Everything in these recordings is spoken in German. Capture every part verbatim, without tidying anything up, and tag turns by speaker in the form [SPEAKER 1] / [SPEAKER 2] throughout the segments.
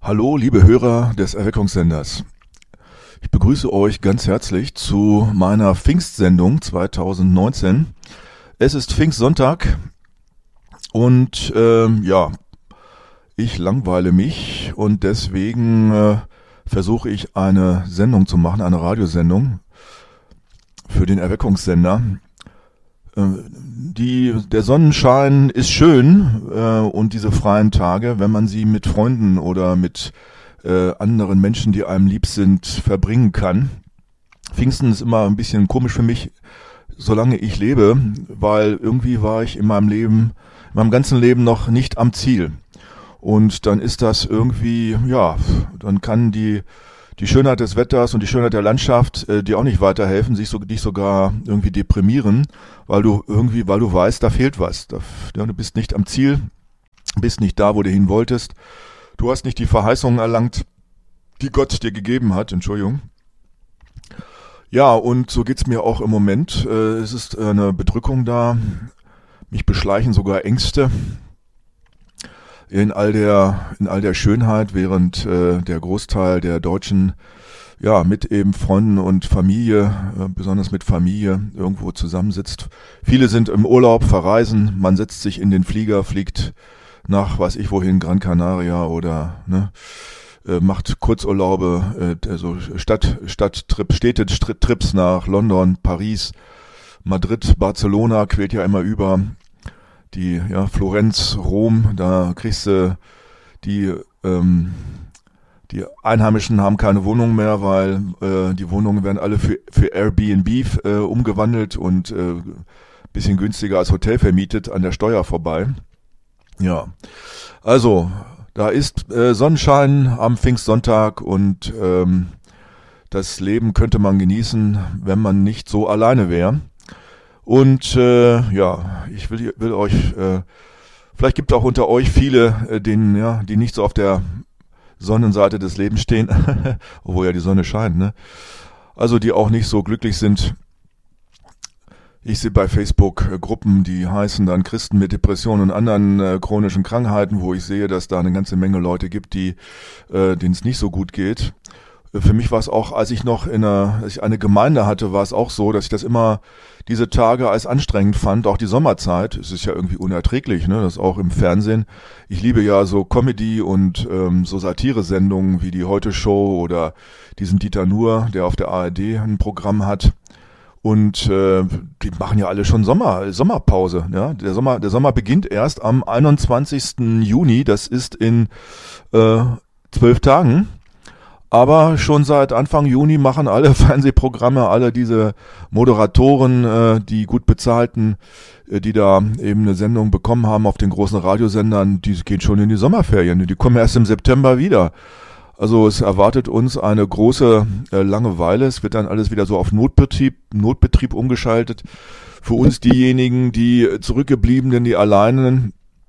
[SPEAKER 1] Hallo, liebe Hörer des Erweckungssenders. Ich begrüße euch ganz herzlich zu meiner Pfingstsendung zwanzig neunzehn. Es ist Pfingstsonntag und äh, ja, ich langweile mich und deswegen äh, versuche ich eine Sendung zu machen, eine Radiosendung für den Erweckungssender. Äh, die, der Sonnenschein ist schön äh, und diese freien Tage, wenn man sie mit Freunden oder mit äh, anderen Menschen, die einem lieb sind, verbringen kann. Pfingsten ist immer ein bisschen komisch für mich, solange ich lebe, weil irgendwie war ich in meinem Leben, in meinem ganzen Leben noch nicht am Ziel. Und dann ist das irgendwie, ja, dann kann die die Schönheit des Wetters und die Schönheit der Landschaft äh, dir auch nicht weiterhelfen, sich so, dich sogar irgendwie deprimieren, weil du irgendwie, weil du weißt, da fehlt was. Da, ja, du bist nicht am Ziel, bist nicht da, wo du hin wolltest. Du hast nicht die Verheißungen erlangt, die Gott dir gegeben hat. Entschuldigung. Ja, und so geht's mir auch im Moment. Äh, es ist eine Bedrückung da. Mich beschleichen sogar Ängste. In all der, in all der Schönheit, während äh, der Großteil der Deutschen ja mit eben Freunden und Familie, äh, besonders mit Familie, irgendwo zusammensitzt. Viele sind im Urlaub, verreisen, man setzt sich in den Flieger, fliegt nach, weiß ich wohin, Gran Canaria oder ne, äh, macht Kurzurlaube, äh, also Stadt, Stadttrips, Städtetrips nach London, Paris, Madrid, Barcelona, quält ja immer über. Die, ja, Florenz, Rom, da kriegst du die, ähm, die Einheimischen haben keine Wohnung mehr, weil äh, die Wohnungen werden alle für, für Airbnb äh, umgewandelt und äh, bisschen günstiger als Hotel vermietet, an der Steuer vorbei. Ja, also da ist äh, Sonnenschein am Pfingstsonntag und ähm, das Leben könnte man genießen, wenn man nicht so alleine wäre. Und äh, ja, ich will, will euch, äh, vielleicht gibt es auch unter euch viele, äh, denen, ja, die nicht so auf der Sonnenseite des Lebens stehen, obwohl ja die Sonne scheint, ne? Also die auch nicht so glücklich sind. Ich sehe bei Facebook äh, Gruppen, die heißen dann Christen mit Depressionen und anderen äh, chronischen Krankheiten, wo ich sehe, dass da eine ganze Menge Leute gibt, die äh, denen es nicht so gut geht. Für mich war es auch, als ich noch in einer, als ich eine Gemeinde hatte, war es auch so, dass ich das immer diese Tage als anstrengend fand, auch die Sommerzeit. Es ist ja irgendwie unerträglich, ne? Das auch im Fernsehen. Ich liebe ja so Comedy und ähm, so Satire-Sendungen wie die Heute-Show oder diesen Dieter Nuhr, der auf der A R D ein Programm hat. Und äh, die machen ja alle schon Sommer, Sommerpause. Ja? Der Sommer, der Sommer beginnt erst am einundzwanzigsten Juni. Das ist in äh, zwölf Tagen. Aber schon seit Anfang Juni machen alle Fernsehprogramme, alle diese Moderatoren, äh, die gut bezahlten, äh, die da eben eine Sendung bekommen haben auf den großen Radiosendern, die gehen schon in die Sommerferien. Die kommen erst im September wieder. Also es erwartet uns eine große äh, Langeweile. Es wird dann alles wieder so auf Notbetrieb, Notbetrieb umgeschaltet. Für uns diejenigen, die zurückgebliebenen, die Alleinen,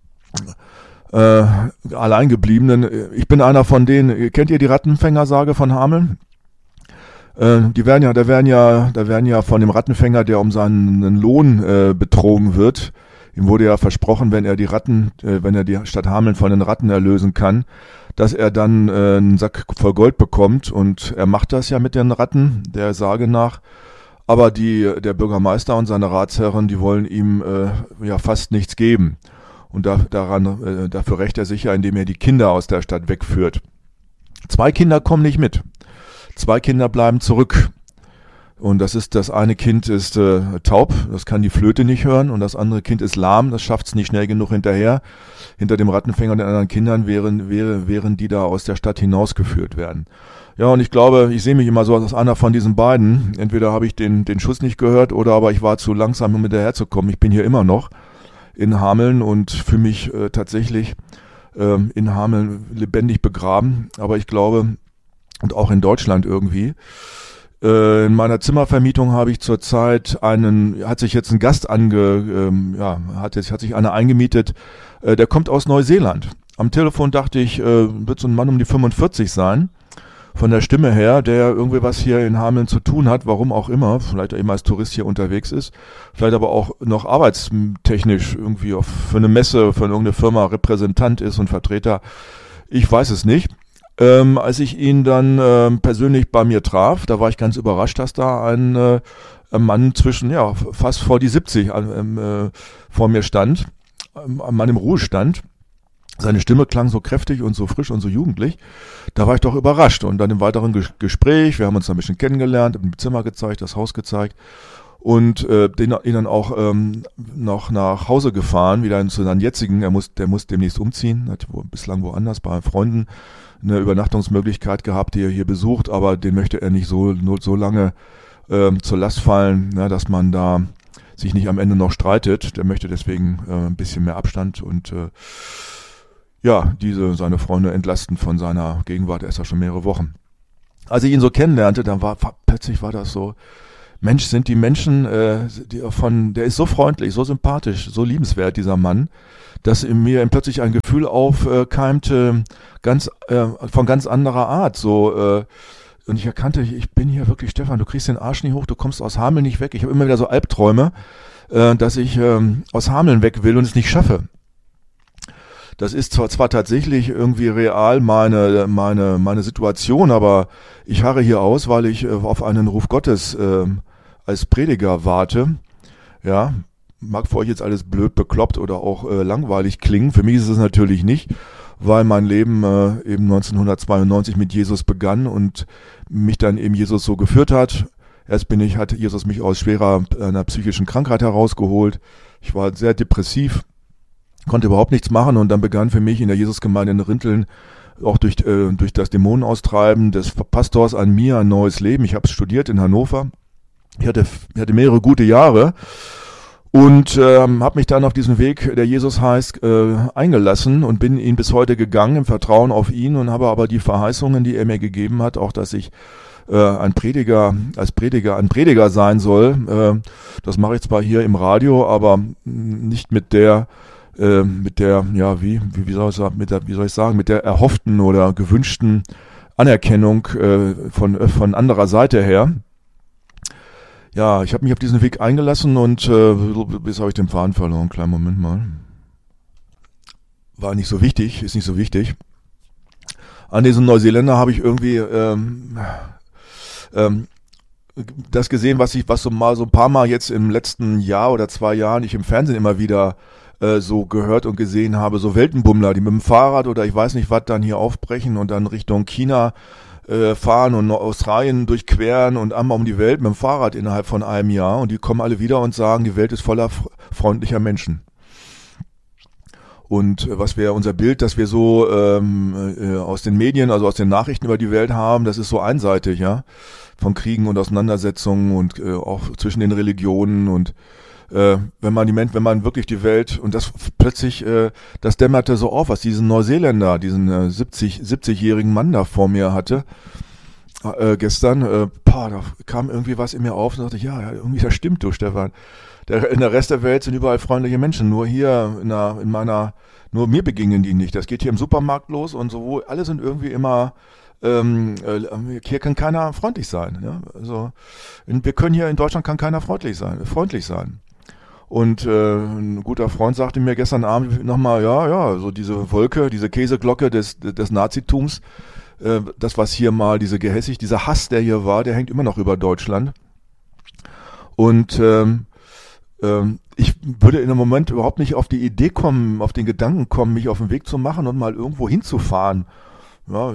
[SPEAKER 1] Äh, Alleingebliebenen. Ich bin einer von denen, kennt ihr die Rattenfängersage von Hameln? Äh, die werden ja, da werden ja, da werden ja von dem Rattenfänger, der um seinen Lohn äh, betrogen wird, ihm wurde ja versprochen, wenn er die Ratten, äh, wenn er die Stadt Hameln von den Ratten erlösen kann, dass er dann äh, einen Sack voll Gold bekommt, und er macht das ja mit den Ratten, der Sage nach. Aber die, der Bürgermeister und seine Ratsherren, die wollen ihm äh, ja fast nichts geben. Und da, daran, äh, dafür rächt er sich ja, indem er die Kinder aus der Stadt wegführt. Zwei Kinder kommen nicht mit. Zwei Kinder bleiben zurück. Und das ist, das eine Kind ist äh, taub, das kann die Flöte nicht hören. Und das andere Kind ist lahm, das schafft es nicht schnell genug hinterher. Hinter dem Rattenfänger und den anderen Kindern, während, während, während die da aus der Stadt hinausgeführt werden. Ja, und ich glaube, ich sehe mich immer so als einer von diesen beiden. Entweder habe ich den, den Schuss nicht gehört, oder aber ich war zu langsam, um hinterherzukommen. Ich bin hier immer noch in Hameln und fühle mich äh, tatsächlich ähm, in Hameln lebendig begraben. Aber ich glaube, und auch in Deutschland irgendwie, äh, in meiner Zimmervermietung habe ich zurzeit einen, hat sich jetzt ein Gast ange, ähm, ja, hat jetzt, hat sich einer eingemietet, äh, der kommt aus Neuseeland. Am Telefon dachte ich, äh, wird so ein Mann um die fünfundvierzig sein. Von der Stimme her, der irgendwie was hier in Hameln zu tun hat, warum auch immer, vielleicht eben als Tourist hier unterwegs ist, vielleicht aber auch noch arbeitstechnisch irgendwie auf, für eine Messe, für irgendeine Firma Repräsentant ist und Vertreter. Ich weiß es nicht, Ähm, als ich ihn dann ähm, persönlich bei mir traf, da war ich ganz überrascht, dass da ein, äh, ein Mann zwischen, ja, fast vor die siebzig ähm, äh, vor mir stand, ähm, ein Mann im Ruhestand. Seine Stimme klang so kräftig und so frisch und so jugendlich. Da war ich doch überrascht. Und dann im weiteren Ges- Gespräch, wir haben uns ein bisschen kennengelernt, im Zimmer gezeigt, das Haus gezeigt und äh, den, ihn dann auch ähm, noch nach Hause gefahren, wieder zu seinem jetzigen, er muss, der muss demnächst umziehen, hat wo, bislang woanders bei Freunden eine Übernachtungsmöglichkeit gehabt, die er hier besucht, aber den möchte er nicht so, nur so lange ähm, zur Last fallen, ne, dass man da sich nicht am Ende noch streitet. Der möchte deswegen äh, ein bisschen mehr Abstand und äh, ja, diese seine Freunde entlasten von seiner Gegenwart erst ja schon mehrere Wochen. Als ich ihn so kennenlernte, dann war, war plötzlich war das so, Mensch, sind die Menschen, äh, die von, der ist so freundlich, so sympathisch, so liebenswert, dieser Mann, dass in mir plötzlich ein Gefühl aufkeimte, ganz, äh, von ganz anderer Art, so, äh, und ich erkannte, ich bin hier wirklich, Stefan, du kriegst den Arsch nicht hoch, du kommst aus Hameln nicht weg. Ich habe immer wieder so Albträume, äh, dass ich ähm, aus Hameln weg will und es nicht schaffe. Das ist zwar, zwar tatsächlich irgendwie real meine, meine, meine Situation, aber ich harre hier aus, weil ich äh, auf einen Ruf Gottes äh, als Prediger warte. Ja, mag für euch jetzt alles blöd, bekloppt oder auch äh, langweilig klingen. Für mich ist es natürlich nicht, weil mein Leben äh, eben neunzehnhundertzweiundneunzig mit Jesus begann und mich dann eben Jesus so geführt hat. Erst bin ich, hat Jesus mich aus schwerer einer psychischen Krankheit herausgeholt. Ich war sehr depressiv, konnte überhaupt nichts machen und dann begann für mich in der Jesusgemeinde in Rinteln auch durch, äh, durch das Dämonenaustreiben des Pastors an mir ein neues Leben. Ich habe studiert in Hannover. Ich hatte, ich hatte mehrere gute Jahre und ähm, habe mich dann auf diesen Weg, der Jesus heißt, äh, eingelassen und bin ihn bis heute gegangen im Vertrauen auf ihn und habe aber die Verheißungen, die er mir gegeben hat, auch dass ich äh, ein Prediger, als Prediger, ein Prediger sein soll. Äh, das mache ich zwar hier im Radio, aber nicht mit der äh, mit der, ja, wie, wie, wie soll ich sagen, mit der, wie soll ich sagen, mit der erhofften oder gewünschten Anerkennung äh, von, von anderer Seite her. Ja, ich habe mich auf diesen Weg eingelassen und äh, jetzt habe ich den Faden verloren. Kleinen Moment mal. War nicht so wichtig, ist nicht so wichtig. An diesem Neuseeländer habe ich irgendwie ähm, ähm, das gesehen, was ich, was so mal so ein paar Mal jetzt im letzten Jahr oder zwei Jahren ich im Fernsehen immer wieder äh, so gehört und gesehen habe, so Weltenbummler, die mit dem Fahrrad oder ich weiß nicht was dann hier aufbrechen und dann Richtung China äh, fahren und Australien durchqueren und einmal um die Welt mit dem Fahrrad innerhalb von einem Jahr und die kommen alle wieder und sagen, die Welt ist voller f- freundlicher Menschen. Und äh, was wir, unser Bild, das wir so ähm, äh, aus den Medien, also aus den Nachrichten über die Welt haben, das ist so einseitig, ja, von Kriegen und Auseinandersetzungen und äh, auch zwischen den Religionen und äh, wenn man die Mensch, wenn man wirklich die Welt und das plötzlich, äh, das dämmerte so auf, was diesen Neuseeländer, diesen äh, siebzig, siebzigjährigen Mann da vor mir hatte, äh, gestern, äh, pah, da kam irgendwie was in mir auf und dachte ich, ja, ja, irgendwie das stimmt, du Stefan. Der, in der Rest der Welt sind überall freundliche Menschen, nur hier in, der, in meiner, nur mir begegnen die nicht. Das geht hier im Supermarkt los und so, alle sind irgendwie immer, ähm, äh, hier kann keiner freundlich sein. Ja? Also in, wir können hier in Deutschland kann keiner freundlich sein, freundlich sein. Und äh, ein guter Freund sagte mir gestern Abend nochmal, ja, ja, so diese Wolke, diese Käseglocke des, des Nazitums, äh, das was hier mal, diese Gehässig, dieser Hass, der hier war, der hängt immer noch über Deutschland. Und ähm, ähm, ich würde in einem Moment überhaupt nicht auf die Idee kommen, auf den Gedanken kommen, mich auf den Weg zu machen und mal irgendwo hinzufahren. Ja,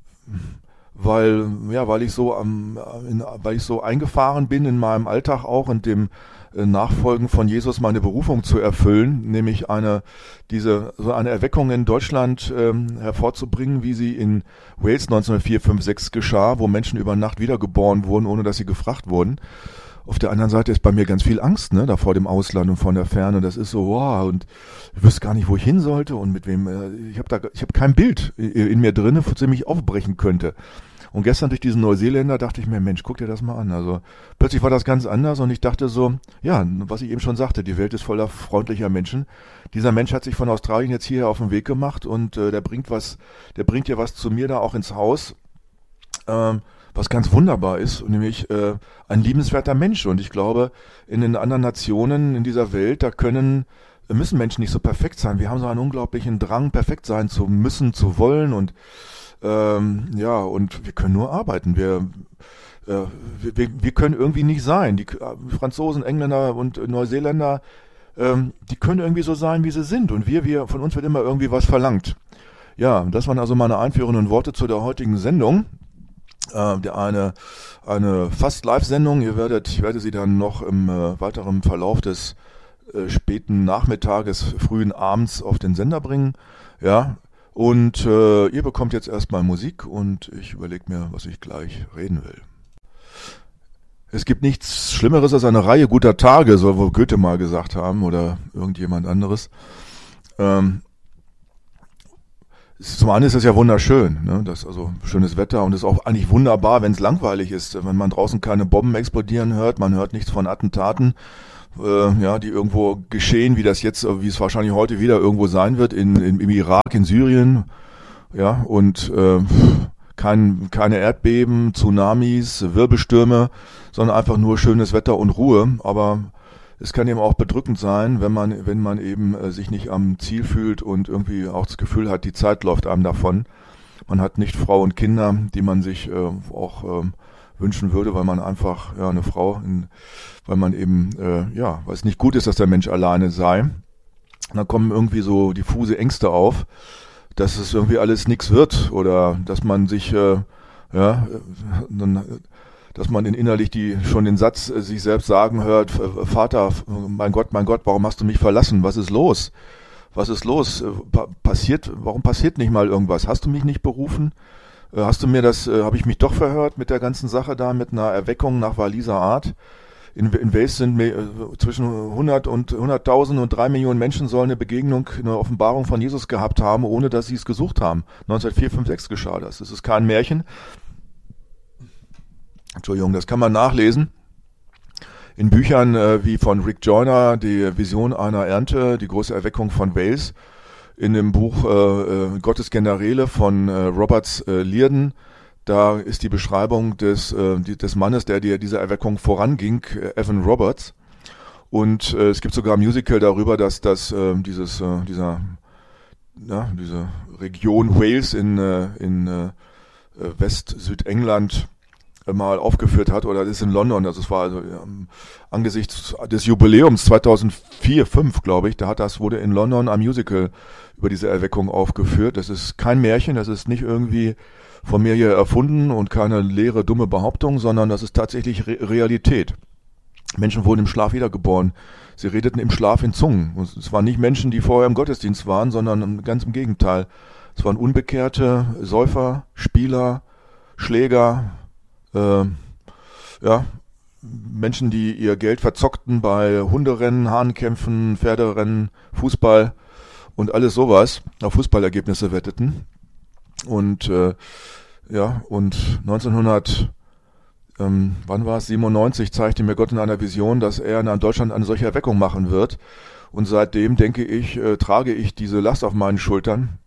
[SPEAKER 1] weil, ja, weil ich so am, in, weil ich so eingefahren bin in meinem Alltag auch und dem äh, Nachfolgen von Jesus meine Berufung zu erfüllen, nämlich eine, diese, so eine Erweckung in Deutschland ähm, hervorzubringen, wie sie in Wales neunzehnhundertvier, fünf, sechs geschah, wo Menschen über Nacht wiedergeboren wurden, ohne dass sie gefragt wurden. Auf der anderen Seite ist bei mir ganz viel Angst, ne, da vor dem Ausland und von der Ferne. Das ist so, wow, und ich wüsste gar nicht, wo ich hin sollte und mit wem. Äh, ich habe da, ich habe kein Bild in mir drinne, das mich aufbrechen könnte. Und gestern durch diesen Neuseeländer dachte ich mir, Mensch, guck dir das mal an. Also plötzlich war das ganz anders und ich dachte so, ja, was ich eben schon sagte, die Welt ist voller freundlicher Menschen. Dieser Mensch hat sich von Australien jetzt hier auf den Weg gemacht und äh, der bringt was, der bringt ja was zu mir da auch ins Haus. Ähm, was ganz wunderbar ist, nämlich äh, ein liebenswerter Mensch. Und ich glaube, in den anderen Nationen in dieser Welt, da können, müssen Menschen nicht so perfekt sein. Wir haben so einen unglaublichen Drang, perfekt sein zu müssen, zu wollen. Und Ähm, ja, und wir können nur arbeiten. Wir, äh, wir, wir können irgendwie nicht sein. Die Franzosen, Engländer und Neuseeländer, ähm, die können irgendwie so sein, wie sie sind. Und wir, wir, von uns wird immer irgendwie was verlangt. Ja, das waren also meine einführenden Worte zu der heutigen Sendung. Äh, der eine, eine fast Live-Sendung. Ihr werdet, ich werde sie dann noch im äh, weiteren Verlauf des äh, späten Nachmittages, frühen Abends auf den Sender bringen. Ja, und äh, ihr bekommt jetzt erstmal Musik und ich überlege mir, was ich gleich reden will. Es gibt nichts Schlimmeres als eine Reihe guter Tage, soll wohl Goethe mal gesagt haben oder irgendjemand anderes. Ähm, Zum einen ist es ja wunderschön, ne? Das ist also schönes Wetter und es ist auch eigentlich wunderbar, wenn es langweilig ist, wenn man draußen keine Bomben explodieren hört, man hört nichts von Attentaten, äh, ja, die irgendwo geschehen, wie das jetzt, wie es wahrscheinlich heute wieder irgendwo sein wird, in, in im Irak, in Syrien, ja, und äh, kein, keine Erdbeben, Tsunamis, Wirbelstürme, sondern einfach nur schönes Wetter und Ruhe, aber es kann eben auch bedrückend sein, wenn man, wenn man eben äh, sich nicht am Ziel fühlt und irgendwie auch das Gefühl hat, die Zeit läuft einem davon. Man hat nicht Frau und Kinder, die man sich äh, auch äh, wünschen würde, weil man einfach, ja, eine Frau, in, weil man eben, äh, ja, weil es nicht gut ist, dass der Mensch alleine sei. Und dann kommen irgendwie so diffuse Ängste auf, dass es irgendwie alles nix wird oder dass man sich, äh, ja, dann, dass man innerlich die schon den Satz äh, sich selbst sagen hört, Vater, mein Gott, mein Gott, warum hast du mich verlassen? Was ist los? Was ist los? Pa- passiert, warum passiert nicht mal irgendwas? Hast du mich nicht berufen? Äh, hast du mir das, äh, habe ich mich doch verhört mit der ganzen Sache da, mit einer Erweckung nach Waliser Art? In, in Wales sind äh, zwischen hundert und hunderttausend und drei Millionen Menschen sollen eine Begegnung, eine Offenbarung von Jesus gehabt haben, ohne dass sie es gesucht haben. neunzehnhundertvier, fünf, sechs geschah das. Das ist kein Märchen. Entschuldigung, das kann man nachlesen in Büchern äh, wie von Rick Joyner, die Vision einer Ernte, die große Erweckung von Wales, in dem Buch äh, äh, Gottes Generäle von äh, Roberts äh, Liardon. Da ist die Beschreibung des, äh, die, des Mannes, der die, dieser Erweckung voranging, äh, Evan Roberts. Und äh, es gibt sogar ein Musical darüber, dass das äh, dieses äh, dieser ja, diese Region Wales in äh, in äh, West-Südengland mal aufgeführt hat, oder das ist in London, also es war also ja, angesichts des Jubiläums zweitausendvier, fünf, glaube ich, da hat das, wurde in London ein Musical über diese Erweckung aufgeführt. Das ist kein Märchen, das ist nicht irgendwie von mir hier erfunden und keine leere, dumme Behauptung, sondern das ist tatsächlich Re- Realität. Menschen wurden im Schlaf wiedergeboren. Sie redeten im Schlaf in Zungen. Und es waren nicht Menschen, die vorher im Gottesdienst waren, sondern ganz im Gegenteil. Es waren Unbekehrte, Säufer, Spieler, Schläger, Äh, ja, Menschen, die ihr Geld verzockten bei Hunderennen, Hahnkämpfen, Pferderennen, Fußball und alles sowas, auf Fußballergebnisse wetteten. Und äh, ja, und neunzehnhundert, ähm, wann war es, siebenundneunzig, zeigte mir Gott in einer Vision, dass er in Deutschland eine solche Erweckung machen wird. Und seitdem, denke ich, äh, trage ich diese Last auf meinen Schultern.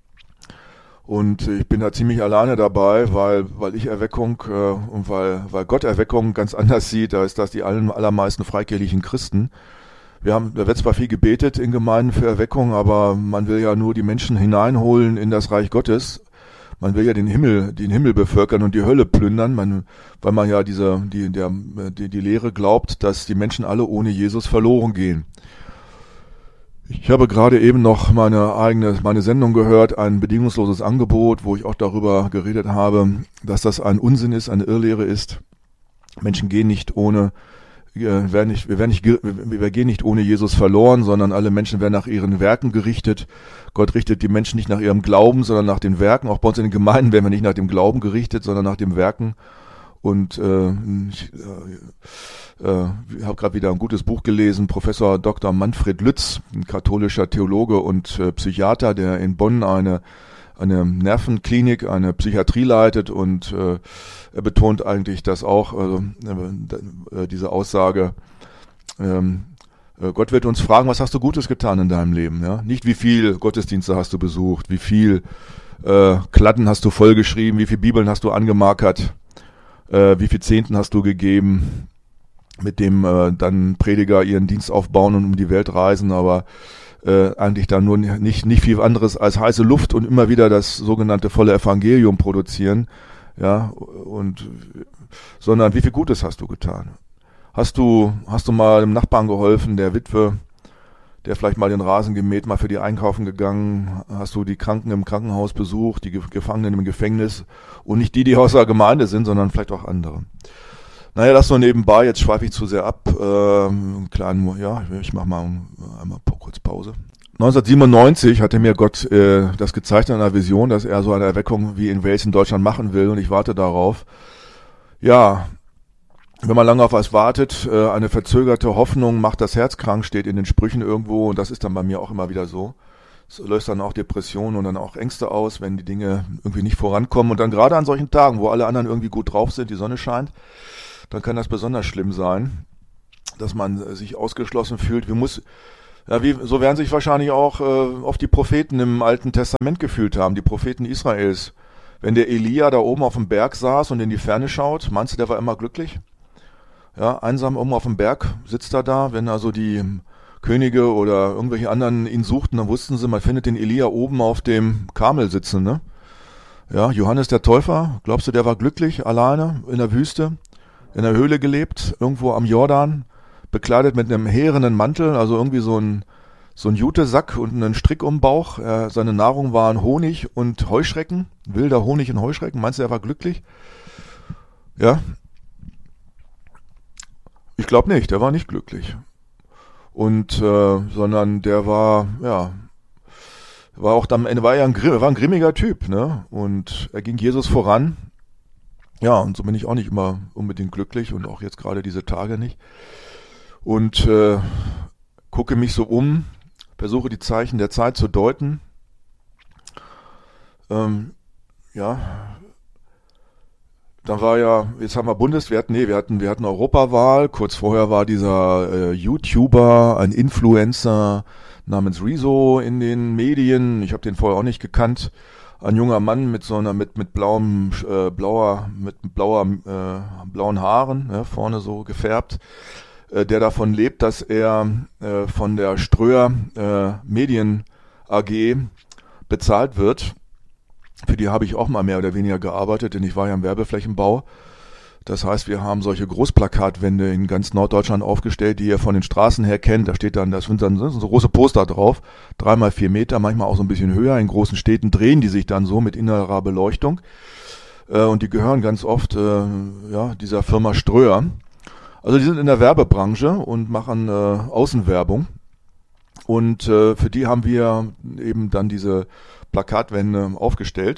[SPEAKER 1] Und ich bin da ziemlich alleine dabei, weil weil ich Erweckung äh, und weil weil Gott Erweckung ganz anders sieht, da ist das die allen, allermeisten freikirchlichen Christen. Wir haben, da wird zwar viel gebetet in Gemeinden für Erweckung, aber man will ja nur die Menschen hineinholen in das Reich Gottes. Man will ja den Himmel, den Himmel bevölkern und die Hölle plündern, man, weil man ja diese die der die, die Lehre glaubt, dass die Menschen alle ohne Jesus verloren gehen. Ich habe gerade eben noch meine eigene, meine Sendung gehört, ein bedingungsloses Angebot, wo ich auch darüber geredet habe, dass das ein Unsinn ist, eine Irrlehre ist. Menschen gehen nicht ohne, äh, werden nicht, wir werden nicht, wir gehen nicht ohne Jesus verloren, sondern alle Menschen werden nach ihren Werken gerichtet. Gott richtet die Menschen nicht nach ihrem Glauben, sondern nach den Werken. Auch bei uns in den Gemeinden werden wir nicht nach dem Glauben gerichtet, sondern nach den Werken. Und äh, ich äh, äh, habe gerade wieder ein gutes Buch gelesen, Professor Doktor Manfred Lütz, ein katholischer Theologe und äh, Psychiater, der in Bonn eine eine Nervenklinik, eine Psychiatrie leitet, und äh, er betont eigentlich, dass auch äh, äh, diese Aussage, ähm, äh, Gott wird uns fragen, was hast du Gutes getan in deinem Leben? Ja? Nicht wie viel Gottesdienste hast du besucht, wie viel äh, Kladden hast du vollgeschrieben, wie viel Bibeln hast du angemarkert, Äh, wie viel Zehnten hast du gegeben, mit dem äh, dann Prediger ihren Dienst aufbauen und um die Welt reisen, aber äh, eigentlich da nur nicht, nicht viel anderes als heiße Luft und immer wieder das sogenannte volle Evangelium produzieren, ja, und, sondern wie viel Gutes hast du getan? Hast du, hast du mal dem Nachbarn geholfen, der Witwe, der vielleicht mal den Rasen gemäht, mal für die einkaufen gegangen? Hast du die Kranken im Krankenhaus besucht, die Gefangenen im Gefängnis und nicht die, die aus der Gemeinde sind, sondern vielleicht auch andere? Naja, das so nebenbei, jetzt schweife ich zu sehr ab. Ähm, kleinen, ja, ich mache mal einmal kurz Pause. neunzehnhundertsiebenundneunzig hatte mir Gott äh, das gezeigt in einer Vision, dass er so eine Erweckung wie in Wales in Deutschland machen will und ich warte darauf. Ja, wenn man lange auf was wartet, äh, eine verzögerte Hoffnung macht das Herz krank, steht in den Sprüchen irgendwo und das ist dann bei mir auch immer wieder so. Es löst dann auch Depressionen und dann auch Ängste aus, wenn die Dinge irgendwie nicht vorankommen und dann gerade an solchen Tagen, wo alle anderen irgendwie gut drauf sind, die Sonne scheint, dann kann das besonders schlimm sein, dass man sich ausgeschlossen fühlt. Wie muss, ja, wie, so werden sich wahrscheinlich auch äh, oft die Propheten im Alten Testament gefühlt haben, die Propheten Israels. Wenn der Elia da oben auf dem Berg saß und in die Ferne schaut, meinst du, der war immer glücklich? Ja, einsam oben auf dem Berg sitzt er da, wenn also die Könige oder irgendwelche anderen ihn suchten, dann wussten sie, man findet den Elia oben auf dem Karmel sitzen, ne? Ja, Johannes der Täufer, glaubst du, der war glücklich, alleine in der Wüste? In der Höhle gelebt, irgendwo am Jordan, bekleidet mit einem härenden Mantel, also irgendwie so ein, so ein Jutesack und einen Strick um den Bauch. Er, seine Nahrung waren Honig und Heuschrecken, wilder Honig und Heuschrecken. Meinst du, er war glücklich? Ja? Ich glaube nicht, der war nicht glücklich. Und, äh, sondern der war, ja, war auch am Ende, war ja ein, war ein grimmiger Typ, ne? Und er ging Jesus voran. Ja, und so bin ich auch nicht immer unbedingt glücklich und auch jetzt gerade diese Tage nicht. Und äh, gucke mich so um, versuche die Zeichen der Zeit zu deuten. Ähm, ja, dann war ja, jetzt haben wir Bundeswehr, nee, wir hatten, wir hatten Europawahl. Kurz vorher war dieser äh, YouTuber, ein Influencer namens Rezo in den Medien. Ich habe den vorher auch nicht gekannt. Ein junger Mann mit so einer mit mit blauem äh, blauer mit blauer äh, blauen Haaren, ja, vorne so gefärbt, äh, der davon lebt, dass er äh, von der Ströer äh, Medien A G bezahlt wird. Für die habe ich auch mal mehr oder weniger gearbeitet, denn ich war ja im Werbeflächenbau. Das heißt, wir haben solche Großplakatwände in ganz Norddeutschland aufgestellt, die ihr von den Straßen her kennt. Da steht dann, das sind dann so große Poster drauf, drei mal vier Meter, manchmal auch so ein bisschen höher. In großen Städten drehen die sich dann so mit innerer Beleuchtung. Äh, und die gehören ganz oft äh, ja, dieser Firma Ströer. Also die sind in der Werbebranche und machen äh, Außenwerbung. Und äh, für die haben wir eben dann diese Plakatwände aufgestellt.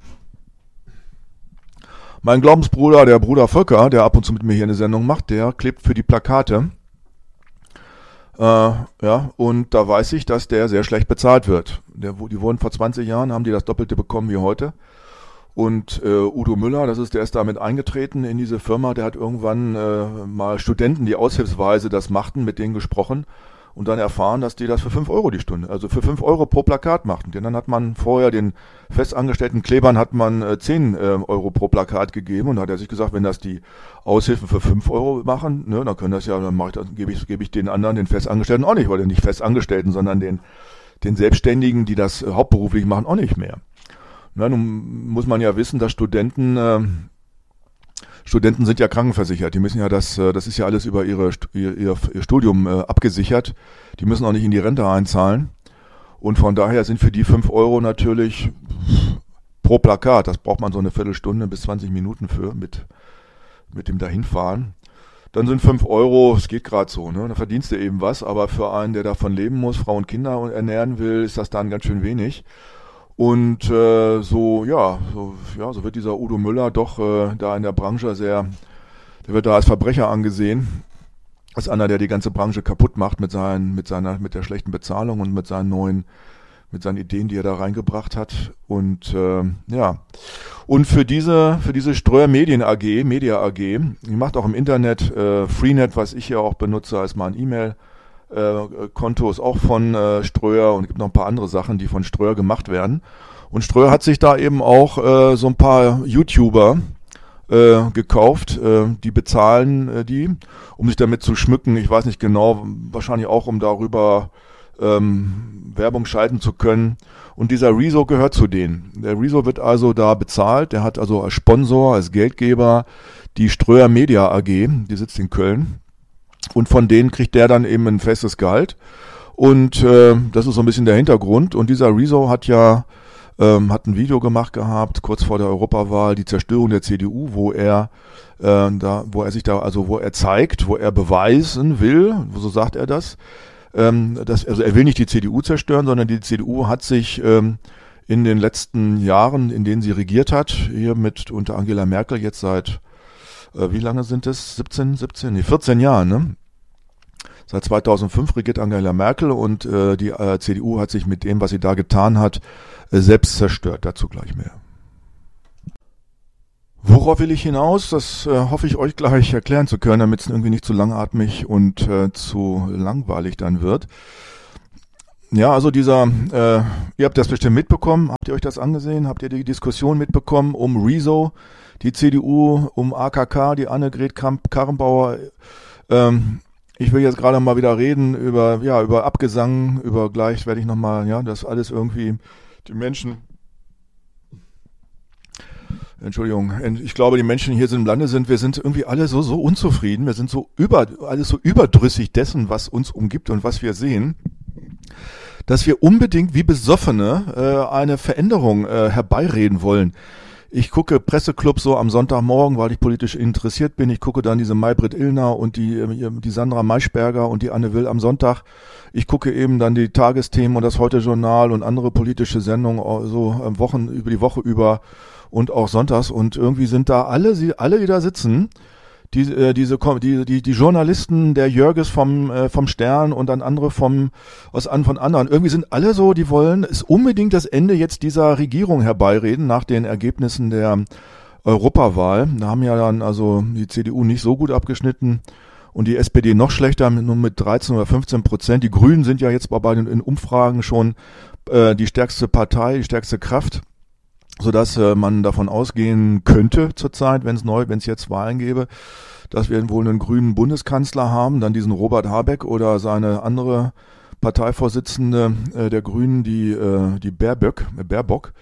[SPEAKER 1] Mein Glaubensbruder, der Bruder Volker, der ab und zu mit mir hier eine Sendung macht, der klebt für die Plakate. Äh, ja, und da weiß ich, dass der sehr schlecht bezahlt wird. Der, die wurden vor zwanzig Jahren, haben die das Doppelte bekommen wie heute. Und äh, Udo Müller, das ist, der ist damit eingetreten in diese Firma, der hat irgendwann äh, mal Studenten, die aushilfsweise das machten, mit denen gesprochen und dann erfahren, dass die das für fünf Euro die Stunde, also für fünf Euro pro Plakat machten. Denn dann hat man vorher den festangestellten Klebern hat man äh, zehn äh, Euro pro Plakat gegeben und da hat er sich gesagt, wenn das die Aushilfen für fünf Euro machen, ne, dann können das ja, dann mache ich das, gebe ich, gebe ich den anderen, den Festangestellten auch nicht, weil den nicht Festangestellten, sondern den, den Selbstständigen, die das äh, hauptberuflich machen, auch nicht mehr. Na, nun muss man ja wissen, dass Studenten, äh, Studenten sind ja krankenversichert. Die müssen ja das, äh, das ist ja alles über ihre, ihr, ihr Studium äh, abgesichert. Die müssen auch nicht in die Rente einzahlen. Und von daher sind für die fünf Euro natürlich pro Plakat. Das braucht man so eine Viertelstunde bis zwanzig Minuten für mit, mit dem Dahinfahren. Dann sind fünf Euro, es geht gerade so, ne? Da verdienst du eben was. Aber für einen, der davon leben muss, Frau und Kinder ernähren will, ist das dann ganz schön wenig. Und äh, so, ja, so, ja, so wird dieser Udo Müller doch äh, da in der Branche sehr, der wird da als Verbrecher angesehen, als einer, der die ganze Branche kaputt macht mit seinen, mit seiner, mit der schlechten Bezahlung und mit seinen neuen, mit seinen Ideen, die er da reingebracht hat. Und äh, ja, und für diese, für diese Ströer Medien A G, Media A G, die macht auch im Internet äh, Freenet, was ich ja auch benutze als mein E-Mail. Äh, Konto ist auch von äh, Ströer und es gibt noch ein paar andere Sachen, die von Ströer gemacht werden. Und Ströer hat sich da eben auch äh, so ein paar YouTuber äh, gekauft, äh, die bezahlen äh, die, um sich damit zu schmücken. Ich weiß nicht genau, wahrscheinlich auch, um darüber ähm, Werbung schalten zu können. Und dieser Rezo gehört zu denen. Der Rezo wird also da bezahlt. Der hat also als Sponsor, als Geldgeber die Ströer Media A G, die sitzt in Köln. Und von denen kriegt der dann eben ein festes Gehalt. Und äh, das ist so ein bisschen der Hintergrund. Und dieser Rezo hat ja ähm, hat ein Video gemacht gehabt, kurz vor der Europawahl, die Zerstörung der C D U, wo er äh, da, wo er sich da, also wo er zeigt, wo er beweisen will, so sagt er das, ähm, dass, also er will nicht die C D U zerstören, sondern die C D U hat sich ähm, in den letzten Jahren, in denen sie regiert hat, hier mit unter Angela Merkel jetzt seit, äh, wie lange sind es? siebzehn, siebzehn, nee, vierzehn Jahren, ne? Seit zweitausendfünf regiert Angela Merkel und äh, die äh, C D U hat sich mit dem, was sie da getan hat, äh, selbst zerstört. Dazu gleich mehr. Worauf will ich hinaus? Das äh, hoffe ich euch gleich erklären zu können, damit es irgendwie nicht zu langatmig und äh, zu langweilig dann wird. Ja, also dieser, äh, ihr habt das bestimmt mitbekommen. Habt ihr euch das angesehen? Habt ihr die Diskussion mitbekommen um Rezo, die C D U, um A K K, die Annegret Kramp-Karrenbauer? Ähm, Ich will jetzt gerade mal wieder reden über, ja, über Abgesang, über gleich werde ich nochmal, ja, das alles irgendwie, die Menschen, Entschuldigung, ich glaube, die Menschen hier im Lande sind, wir sind irgendwie alle so, so unzufrieden, wir sind so über, alles so überdrüssig dessen, was uns umgibt und was wir sehen, dass wir unbedingt wie Besoffene äh, eine Veränderung äh, herbeireden wollen. Ich gucke Presseclub so am Sonntagmorgen, weil ich politisch interessiert bin. Ich gucke dann diese Maybrit Illner und die, die Sandra Maischberger und die Anne Will am Sonntag. Ich gucke eben dann die Tagesthemen und das Heute-Journal und andere politische Sendungen so Wochen, über die Woche über und auch sonntags. Und irgendwie sind da alle, alle, die da sitzen, die, äh, diese, die, die, die Journalisten, der Jörges vom, äh, vom Stern und dann andere vom, aus an, von anderen. Irgendwie sind alle so, die wollen, ist unbedingt das Ende jetzt dieser Regierung herbeireden nach den Ergebnissen der Europawahl. Da haben ja dann also die C D U nicht so gut abgeschnitten und die S P D noch schlechter, nur mit dreizehn oder fünfzehn Prozent. Die Grünen sind ja jetzt bei den in Umfragen schon äh, die stärkste Partei, die stärkste Kraft, sodass äh, man davon ausgehen könnte zurzeit, wenn es neu, wenn es jetzt Wahlen gäbe, dass wir wohl einen grünen Bundeskanzler haben, dann diesen Robert Habeck oder seine andere Parteivorsitzende äh, der Grünen, die äh, die Baerbock, äh, Baerbock.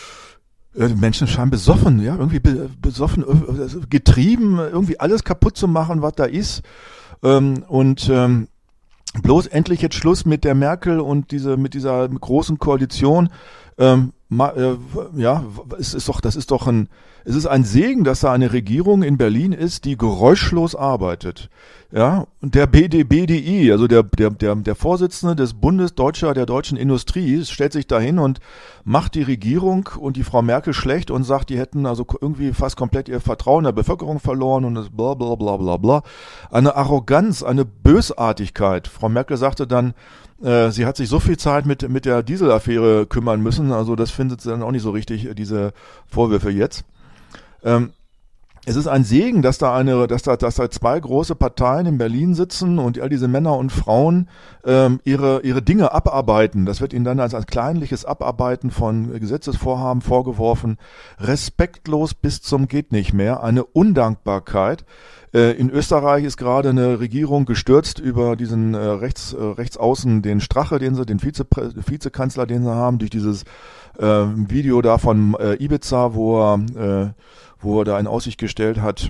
[SPEAKER 1] Äh, die Menschen scheinen besoffen, ja, irgendwie be, besoffen, äh, getrieben, irgendwie alles kaputt zu machen, was da ist. Ähm, und ähm, bloß endlich jetzt Schluss mit der Merkel und diese mit dieser großen Koalition. Ähm, ma, äh, ja, es ist doch, das ist doch ein, es ist ein Segen, dass da eine Regierung in Berlin ist, die geräuschlos arbeitet. Ja, und der B D B D I, also der der der der Vorsitzende des Bundes Deutscher der deutschen Industrie, stellt sich dahin und macht die Regierung und die Frau Merkel schlecht und sagt, die hätten also irgendwie fast komplett ihr Vertrauen der Bevölkerung verloren und das bla bla bla bla bla. Eine Arroganz, eine Bösartigkeit. Frau Merkel sagte dann, äh, sie hat sich so viel Zeit mit mit der Dieselaffäre kümmern müssen, also das findet sie dann auch nicht so richtig, diese Vorwürfe jetzt. Ähm, Es ist ein Segen, dass da eine, dass da, dass da zwei große Parteien in Berlin sitzen und all diese Männer und Frauen ähm, ihre ihre Dinge abarbeiten. Das wird ihnen dann als ein kleinliches Abarbeiten von Gesetzesvorhaben vorgeworfen. Respektlos bis zum geht nicht mehr. Eine Undankbarkeit. Äh, in Österreich ist gerade eine Regierung gestürzt über diesen äh, rechts äh, rechtsaußen den Strache, den sie, den Vize, Vizekanzler, den sie haben, durch dieses äh, Video da von äh, Ibiza, wo er äh, wo er da in Aussicht gestellt hat,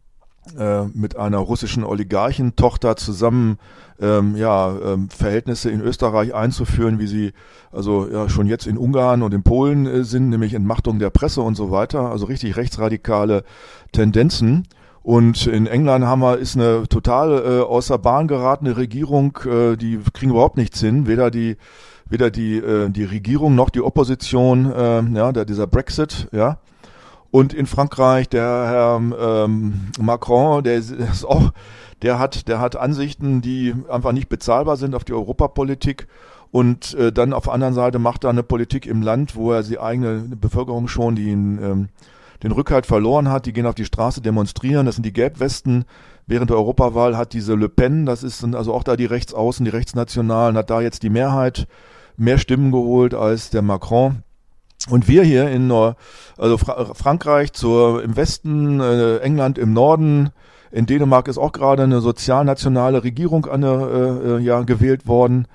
[SPEAKER 1] äh, mit einer russischen Oligarchentochter zusammen ähm, ja, ähm, Verhältnisse in Österreich einzuführen, wie sie also ja schon jetzt in Ungarn und in Polen äh, sind, nämlich Entmachtung der Presse und so weiter, also richtig rechtsradikale Tendenzen. Und in England haben wir, ist eine total äh, außer Bahn geratene Regierung, äh, die kriegen überhaupt nichts hin, weder die weder die äh, die Regierung noch die Opposition, äh, ja, der, dieser Brexit, ja. Und in Frankreich der Herr ähm, Macron, der ist auch, der hat, der hat Ansichten, die einfach nicht bezahlbar sind auf die Europapolitik. Und äh, dann auf der anderen Seite macht er eine Politik im Land, wo er die eigene Bevölkerung schon die, ähm, den Rückhalt verloren hat. Die gehen auf die Straße demonstrieren. Das sind die Gelbwesten. Während der Europawahl hat diese Le Pen, das ist sind also auch da die Rechtsaußen, die Rechtsnationalen, hat da jetzt die Mehrheit, mehr Stimmen geholt als der Macron. Und wir hier in also Fra- Frankreich zur im Westen, äh, England im Norden, in Dänemark ist auch gerade eine sozialnationale Regierung eine, äh, ja, gewählt worden.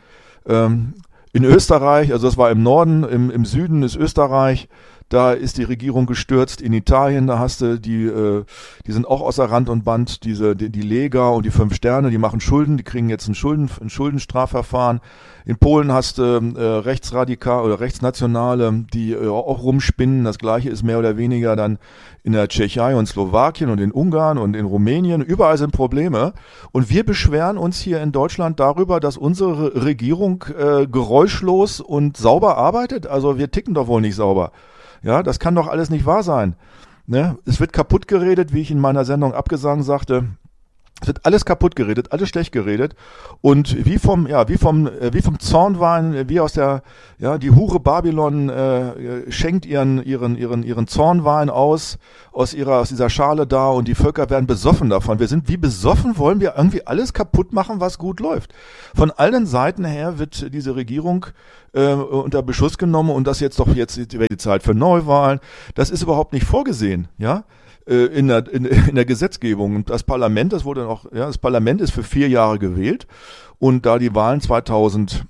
[SPEAKER 1] Ähm, in Österreich, also das war im Norden, im, im Süden ist Österreich, da ist die Regierung gestürzt. In Italien, da hast du die, äh, die sind auch außer Rand und Band, diese, die, die Lega und die Fünf Sterne, die machen Schulden, die kriegen jetzt ein, Schulden, ein Schuldenstrafverfahren. In Polen hast du äh, Rechtsradikal oder Rechtsnationale, die äh, auch rumspinnen. Das Gleiche ist mehr oder weniger dann in der Tschechei und Slowakien und in Ungarn und in Rumänien. Überall sind Probleme. Und wir beschweren uns hier in Deutschland darüber, dass unsere Regierung äh, geräuschlos und sauber arbeitet. Also wir ticken doch wohl nicht sauber. Ja, das kann doch alles nicht wahr sein. Ne? Es wird kaputt geredet, wie ich in meiner Sendung Abgesang sagte. Es wird alles kaputt geredet, alles schlecht geredet und wie vom, ja, wie vom, äh, wie vom Zornwein, wie aus der, ja, die Hure Babylon äh, schenkt ihren, ihren, ihren, ihren Zornwein aus, aus ihrer, aus dieser Schale da und die Völker werden besoffen davon. Wir sind wie besoffen, wollen wir irgendwie alles kaputt machen, was gut läuft. Von allen Seiten her wird diese Regierung äh, unter Beschuss genommen und das jetzt doch jetzt wäre die Zeit für Neuwahlen. Das ist überhaupt nicht vorgesehen, ja. In der, in, in der Gesetzgebung. Und das Parlament, das wurde noch, ja, das Parlament ist für vier Jahre gewählt und da die Wahlen zweitausendsiebzehn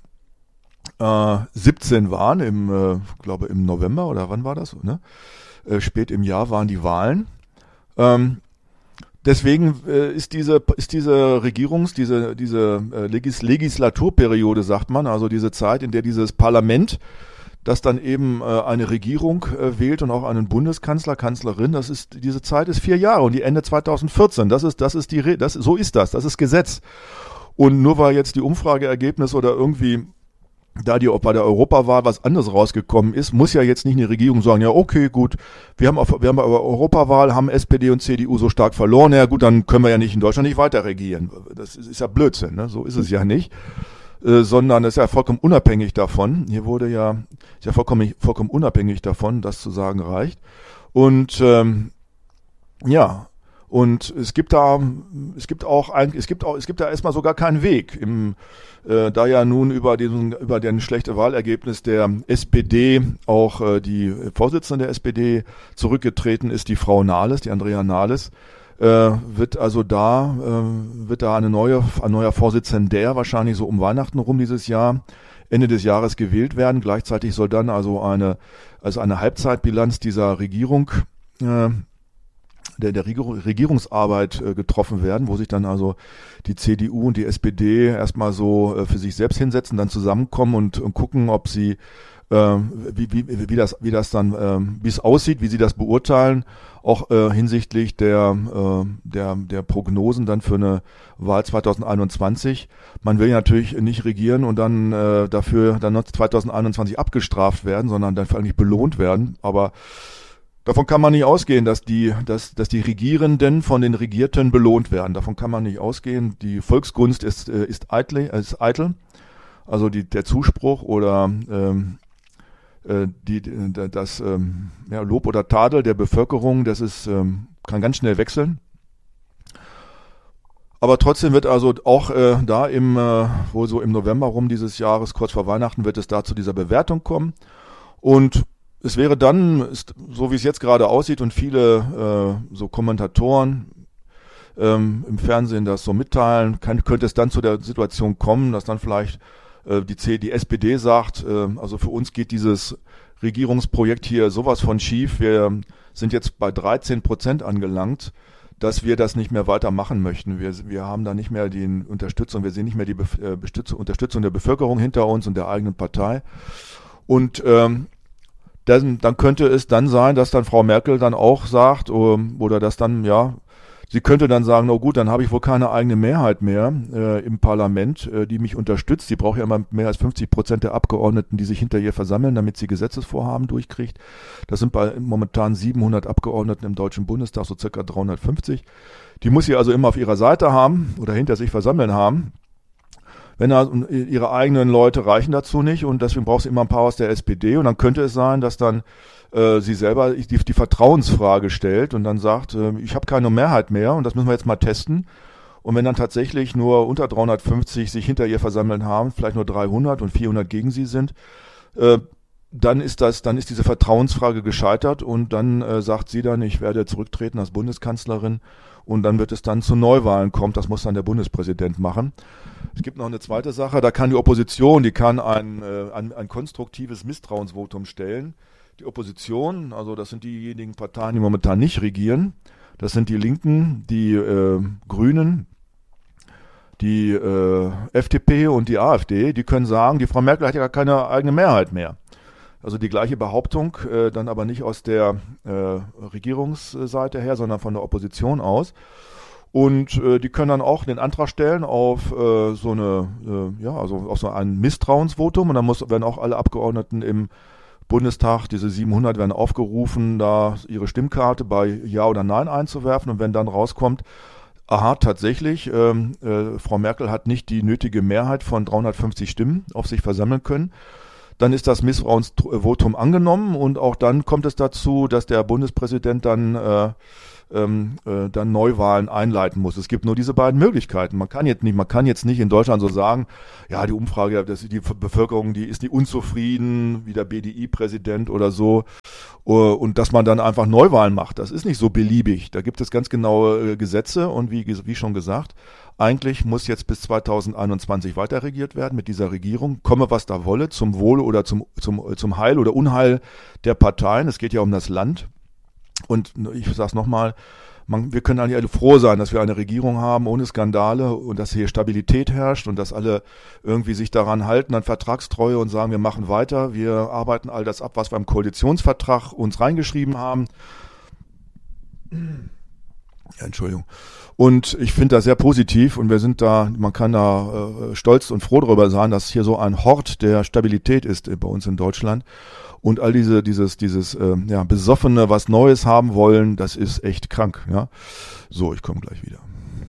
[SPEAKER 1] waren, im, äh, glaube im November oder wann war das, ne? Äh, spät im Jahr waren die Wahlen. Ähm, deswegen äh, ist diese, ist diese Regierungs-, diese, diese äh, Legis- Legislaturperiode, sagt man, also diese Zeit, in der dieses Parlament dass dann eben äh, eine Regierung äh, wählt und auch einen Bundeskanzler, Kanzlerin, das ist, diese Zeit ist vier Jahre und die Ende zweitausendvierzehn, das ist, das ist die, Re- das, so ist das, das ist Gesetz. Und nur weil jetzt die Umfrageergebnisse oder irgendwie da die bei der Europawahl was anderes rausgekommen ist, muss ja jetzt nicht eine Regierung sagen, ja okay, gut, wir haben auf, wir haben bei der Europawahl, haben S P D und C D U so stark verloren, ja gut, dann können wir ja nicht in Deutschland nicht weiter regieren. Das ist, ist ja Blödsinn, ne? So ist es ja nicht. Äh, sondern es ist ja vollkommen unabhängig davon. Hier wurde ja, ist ja vollkommen, vollkommen unabhängig davon, das zu sagen reicht. Und ähm, ja, und es gibt da, es gibt auch ein, es gibt auch, es gibt da erstmal sogar keinen Weg. Im, äh, da ja nun über den über den schlechte Wahlergebnis der S P D auch äh, die Vorsitzende der S P D zurückgetreten ist, die Frau Nahles, die Andrea Nahles. Äh, wird also da, äh, wird da eine neue, ein neuer Vorsitzender wahrscheinlich so um Weihnachten rum dieses Jahr, Ende des Jahres gewählt werden. Gleichzeitig soll dann also eine, also eine Halbzeitbilanz dieser Regierung, äh, der, der Regierungsarbeit äh, getroffen werden, wo sich dann also die C D U und die S P D erstmal so äh, für sich selbst hinsetzen, dann zusammenkommen und, und gucken, ob sie äh, wie, wie, wie das, wie das dann, äh, wie es aussieht, wie sie das beurteilen, auch äh, hinsichtlich der, äh, der, der Prognosen dann für eine Wahl zweitausendeinundzwanzig. Man will ja natürlich nicht regieren und dann äh, dafür dann zweitausendeinundzwanzig abgestraft werden, sondern dann vor allem nicht belohnt werden. Aber davon kann man nicht ausgehen, dass die, dass, dass die Regierenden von den Regierten belohnt werden. Davon kann man nicht ausgehen. Die Volksgunst ist, äh, ist eitel, ist eitel. Also die, der Zuspruch oder ähm, Die, das ähm, ja, Lob oder Tadel der Bevölkerung, das ist, ähm, kann ganz schnell wechseln. Aber trotzdem wird also auch äh, da im, äh, wohl so im November rum dieses Jahres, kurz vor Weihnachten, wird es da zu dieser Bewertung kommen. Und es wäre dann, ist, so wie es jetzt gerade aussieht und viele äh, so Kommentatoren ähm, im Fernsehen das so mitteilen, kann, könnte es dann zu der Situation kommen, dass dann vielleicht Die, C, die S P D sagt, also für uns geht dieses Regierungsprojekt hier sowas von schief. Wir sind jetzt bei dreizehn Prozent angelangt, dass wir das nicht mehr weitermachen möchten. Wir, wir haben da nicht mehr die Unterstützung, wir sehen nicht mehr die Be- äh, Unterstützung der Bevölkerung hinter uns und der eigenen Partei. Und ähm, dann, dann könnte es dann sein, dass dann Frau Merkel dann auch sagt, oder dass dann, ja, sie könnte dann sagen, na gut, dann habe ich wohl keine eigene Mehrheit mehr äh, im Parlament, äh, die mich unterstützt. Sie braucht ja immer mehr als fünfzig Prozent der Abgeordneten, die sich hinter ihr versammeln, damit sie Gesetzesvorhaben durchkriegt. Das sind bei momentan siebenhundert Abgeordneten im Deutschen Bundestag, so circa dreihundertfünfzig. Die muss sie also immer auf ihrer Seite haben oder hinter sich versammeln haben. Wenn er, ihre eigenen Leute reichen dazu nicht und deswegen braucht sie immer ein paar aus der S P D und dann könnte es sein, dass dann äh, sie selber die, die Vertrauensfrage stellt und dann sagt, äh, ich habe keine Mehrheit mehr und das müssen wir jetzt mal testen. Und wenn dann tatsächlich nur unter dreihundertfünfzig sich hinter ihr versammeln haben, vielleicht nur dreihundert und vierhundert gegen sie sind, äh, dann ist das, dann ist diese Vertrauensfrage gescheitert und dann äh, sagt sie dann, ich werde zurücktreten als Bundeskanzlerin und dann wird es dann zu Neuwahlen kommen. Das muss dann der Bundespräsident machen. Es gibt noch eine zweite Sache, da kann die Opposition, die kann ein, äh, ein, ein konstruktives Misstrauensvotum stellen. Die Opposition, also das sind diejenigen Parteien, die momentan nicht regieren, das sind die Linken, die äh, Grünen, die äh, F D P und die AfD, die können sagen, die Frau Merkel hat ja gar keine eigene Mehrheit mehr. Also die gleiche Behauptung, äh, dann aber nicht aus der äh, Regierungsseite her, sondern von der Opposition aus. Und äh, die können dann auch den Antrag stellen auf äh, so eine, äh, ja, also auf so ein Misstrauensvotum. Und dann muss, werden auch alle Abgeordneten im Bundestag, diese siebenhundert, werden aufgerufen, da ihre Stimmkarte bei Ja oder Nein einzuwerfen. Und wenn dann rauskommt, aha, tatsächlich, ähm, äh, Frau Merkel hat nicht die nötige Mehrheit von dreihundertfünfzig Stimmen auf sich versammeln können, dann ist das Misstrauensvotum angenommen und auch dann kommt es dazu, dass der Bundespräsident dann, äh, ähm, äh, dann Neuwahlen einleiten muss. Es gibt nur diese beiden Möglichkeiten. Man kann jetzt nicht, man kann jetzt nicht in Deutschland so sagen, ja, die Umfrage, das, die Bevölkerung, die ist nicht unzufrieden, wie der B D I-Präsident oder so, uh, und dass man dann einfach Neuwahlen macht. Das ist nicht so beliebig. Da gibt es ganz genaue äh, Gesetze und wie, wie schon gesagt, eigentlich muss jetzt bis zweitausendeinundzwanzig weiter regiert werden mit dieser Regierung, komme was da wolle, zum Wohle oder zum, zum, zum Heil oder Unheil der Parteien. Es geht ja um das Land. Und ich sage es nochmal, wir können eigentlich alle froh sein, dass wir eine Regierung haben ohne Skandale und dass hier Stabilität herrscht und dass alle irgendwie sich daran halten, an Vertragstreue und sagen, wir machen weiter, wir arbeiten all das ab, was wir im Koalitionsvertrag uns reingeschrieben haben. Ja, Entschuldigung. Und ich finde das sehr positiv und wir sind da, man kann da äh, stolz und froh darüber sein, dass hier so ein Hort der Stabilität ist äh, bei uns in Deutschland. Und all diese, dieses, dieses, äh, ja, Besoffene, was Neues haben wollen, das ist echt krank, ja. So, ich komme gleich wieder.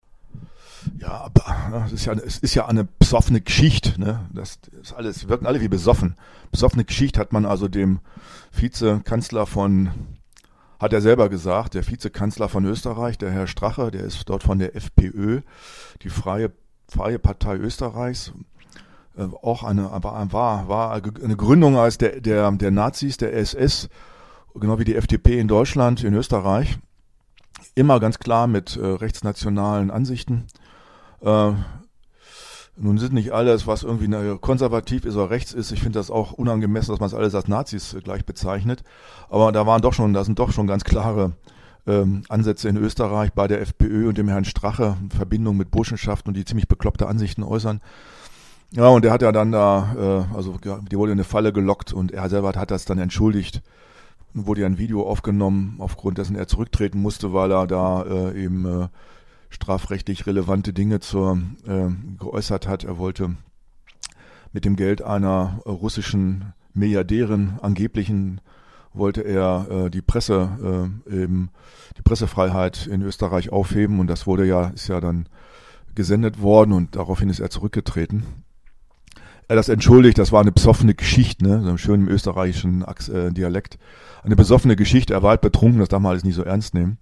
[SPEAKER 1] Ja, aber ja, es ist ja, es ist ja eine besoffene Geschichte, ne. Das ist alles, wirken alle wie besoffen. Besoffene Geschichte hat man also dem Vizekanzler von, hat er selber gesagt, der Vizekanzler von Österreich, der Herr Strache, der ist dort von der FPÖ, die Freie, Freie Partei Österreichs, äh, auch eine, aber war, war eine Gründung als der, der, der Nazis, der S S, genau wie die F D P in Deutschland, in Österreich, immer ganz klar mit äh, rechtsnationalen Ansichten. Äh, Nun sind nicht alles, was irgendwie konservativ ist oder rechts ist. Ich finde das auch unangemessen, dass man es alles als Nazis gleich bezeichnet. Aber da waren doch schon, da sind doch schon ganz klare ähm, Ansätze in Österreich bei der FPÖ und dem Herrn Strache in Verbindung mit Burschenschaften und die ziemlich bekloppte Ansichten äußern. Ja, und der hat ja dann da, äh, also die wurde in eine Falle gelockt und er selber hat das dann entschuldigt. Und wurde ja ein Video aufgenommen, aufgrund dessen er zurücktreten musste, weil er da äh, eben äh, strafrechtlich relevante Dinge zur, äh, geäußert hat. Er wollte mit dem Geld einer äh, russischen Milliardärin, angeblichen, wollte er äh, die Presse, äh, eben die Pressefreiheit in Österreich aufheben und das wurde ja, ist ja dann gesendet worden und daraufhin ist er zurückgetreten. Er das entschuldigt, das war eine besoffene Geschichte, ne, so einem schönen österreichischen äh, Dialekt. Eine besoffene Geschichte, er war halt betrunken, das darf man alles nicht so ernst nehmen.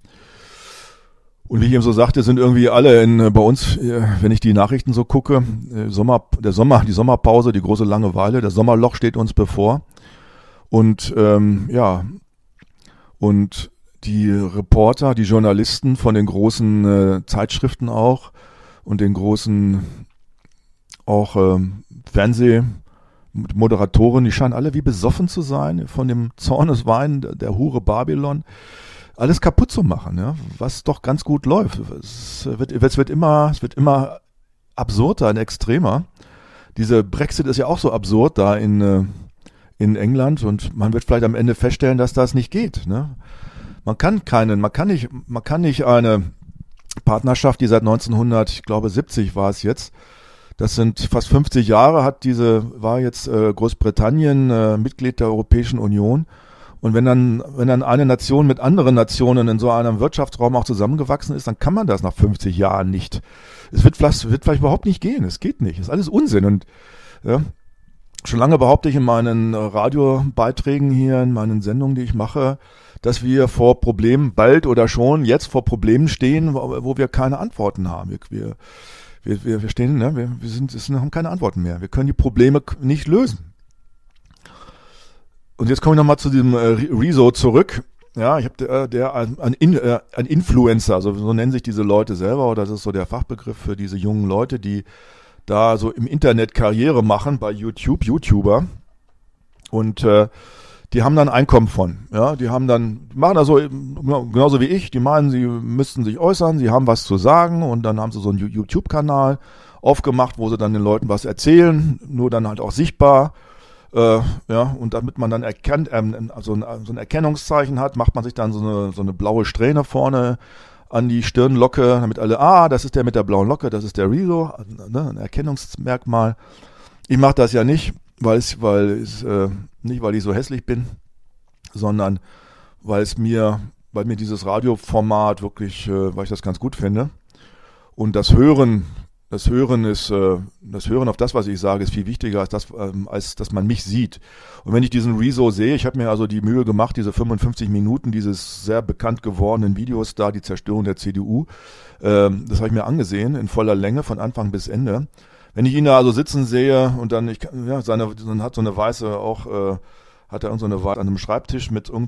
[SPEAKER 1] Und wie ich eben so sagte, sind irgendwie alle in, bei uns, wenn ich die Nachrichten so gucke, Sommer, der Sommer, die Sommerpause, die große Langeweile, das Sommerloch steht uns bevor. Und ähm, ja, und die Reporter, die Journalisten von den großen äh, Zeitschriften auch und den großen auch ähm, Fernsehmoderatoren, die scheinen alle wie besoffen zu sein von dem Zorneswein der, der Hure Babylon. Alles kaputt zu machen, ja, was doch ganz gut läuft. Es wird, es wird immer, es wird immer absurder und extremer. Diese Brexit ist ja auch so absurd da in, in England und man wird vielleicht am Ende feststellen, dass das nicht geht, ne? Man kann keinen, man kann nicht, man kann nicht eine Partnerschaft, die seit neunzehnhundert, ich glaube siebzig war es jetzt, das sind fast fünfzig Jahre, hat diese, war jetzt äh, Großbritannien äh, Mitglied der Europäischen Union. Und wenn dann, wenn dann eine Nation mit anderen Nationen in so einem Wirtschaftsraum auch zusammengewachsen ist, dann kann man das nach fünfzig Jahren nicht. Es wird vielleicht, wird vielleicht überhaupt nicht gehen. Es geht nicht. Es ist alles Unsinn. Und ja, schon lange behaupte ich in meinen Radiobeiträgen hier, in meinen Sendungen, die ich mache, dass wir vor Problemen bald oder schon jetzt vor Problemen stehen, wo, wo wir keine Antworten haben. Wir, wir, wir, wir stehen, ne, wir, wir sind, wir haben keine Antworten mehr. Wir können die Probleme nicht lösen. und jetzt komme ich nochmal zu diesem äh, Rezo zurück. Ja, ich habe der, der ein, ein, In, äh, ein Influencer, also so nennen sich diese Leute selber, oder das ist so der Fachbegriff für diese jungen Leute, die da so im Internet Karriere machen bei YouTube, YouTuber. Und äh, die haben dann Einkommen von. Ja, die haben dann, die machen also genauso wie ich, die meinen, sie müssten sich äußern, sie haben was zu sagen und dann haben sie so einen YouTube-Kanal aufgemacht, wo sie dann den Leuten was erzählen, nur dann halt auch sichtbar. Äh, ja, und damit man dann erkennt, ähm, also ein, so ein Erkennungszeichen hat, macht man sich dann so eine, so eine blaue Strähne vorne an die Stirnlocke, damit alle, ah, das ist der mit der blauen Locke, das ist der Rezo, ne, ein Erkennungsmerkmal. Ich mache das ja nicht, weil es, weil es, äh, nicht weil ich so hässlich bin, sondern weil es mir, weil mir dieses Radioformat wirklich, äh, weil ich das ganz gut finde. Und das Hören, das Hören ist, äh, das Hören auf das, was ich sage, ist viel wichtiger als das, ähm, als dass man mich sieht. Und wenn ich diesen Rezo sehe, ich habe mir also die Mühe gemacht, diese fünfundfünfzig Minuten dieses sehr bekannt gewordenen Videos da, die Zerstörung der C D U, ähm, das habe ich mir angesehen in voller Länge von Anfang bis Ende. Wenn ich ihn da also sitzen sehe und dann, ich, ja, seine, dann hat so eine weiße auch, äh, hat er irgend so eine Weiße an einem Schreibtisch mit